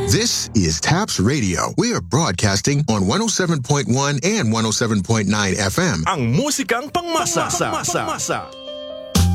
This is TAPS Radio. We are broadcasting on 107.1 and 107.9 FM. Ang musikang pangmasa.